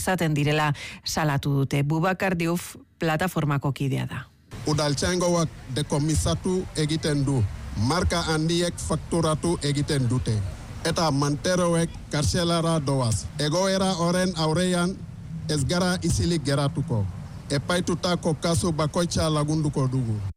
izaten direla salatu dute. Bubakar Diouf plataformako kidea da. Udaltzaingoak dekomisatu egiten du, marka handiek fakturatu egiten dute. Eta manteroek kartzelara doaz. Egoera horren aurrean ez gara isilik geratuko. Epaitutako kasu bakoitza lagunduko dugu.